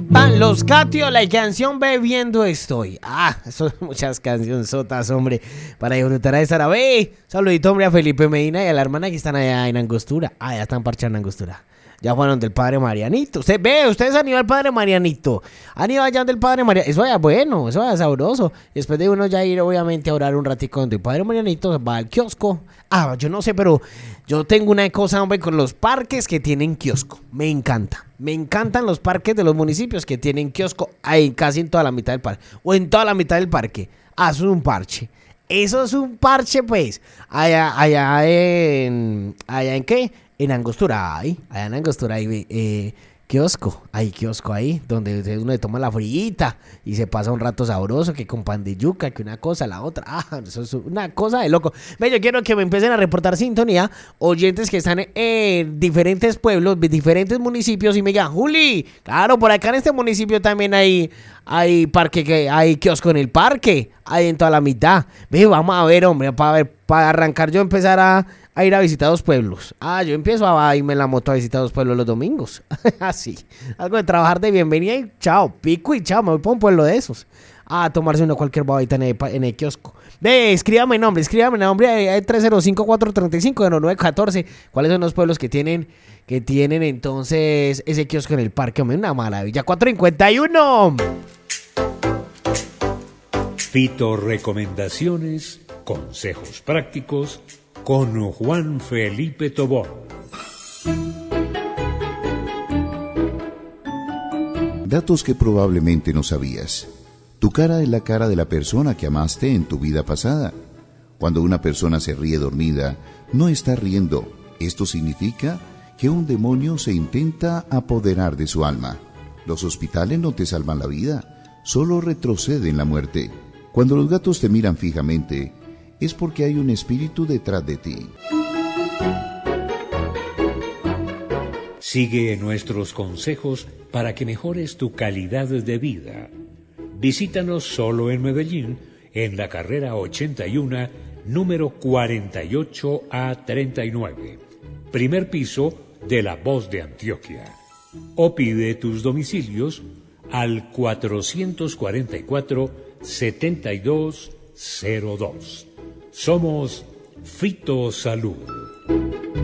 Van los Catio, la canción Bebiendo Estoy. Son muchas cancionzotas, hombre, para disfrutar de esta hora. Saludito, hombre, a Felipe Medina y a la hermana que están allá en Angostura. Ya están parchando en Angostura. Ya fueron del Padre Marianito. Ustedes han ido al Padre Marianito. Han ido allá del Padre Marianito. Eso es bueno, eso es sabroso. Después de uno ya ir, obviamente, a orar un ratico donde el Padre Marianito va al kiosco. Yo no sé, pero yo tengo una cosa, hombre, con los parques que tienen kiosco. Me encanta. Me encantan los parques de los municipios que tienen kiosco ahí casi en toda la mitad del parque. O en toda la mitad del parque. Eso es un parche. Eso es un parche, pues. Allá en ¿qué? En Angostura, allá en Angostura hay kiosco ahí, donde uno le toma la frita y se pasa un rato sabroso, que con pan de yuca, que una cosa, la otra. Eso es una cosa de loco. Yo quiero que me empiecen a reportar sintonía, oyentes que están en diferentes pueblos, diferentes municipios, y me digan, Juli, claro, por acá en este municipio también hay parque, hay kiosco en el parque, hay en toda la mitad. Vamos a ver, hombre, para arrancar yo empezar a ir a visitar los pueblos. Yo empiezo a irme en la moto a visitar los pueblos los domingos. Así. Algo de trabajar de bienvenida y chao. Pico y chao. Me voy para un pueblo de esos. A tomarse uno cualquier babita en el kiosco. Escríbame nombre al 305-435-0914. ¿Cuáles son los pueblos que tienen entonces ese kiosco en el parque? Hombre, una maravilla. 451. Fito recomendaciones, consejos prácticos con Juan Felipe Tobón. Datos que probablemente no sabías. Tu cara es la cara de la persona que amaste en tu vida pasada. Cuando una persona se ríe dormida, no está riendo. Esto significa que un demonio se intenta apoderar de su alma. Los hospitales no te salvan la vida, solo retroceden la muerte. Cuando los gatos te miran fijamente, es porque hay un espíritu detrás de ti. Sigue nuestros consejos para que mejores tu calidad de vida. Visítanos solo en Medellín, en la carrera 81, número 48A39, primer piso de La Voz de Antioquia. O pide tus domicilios al 444-7202. Somos Fito Salud.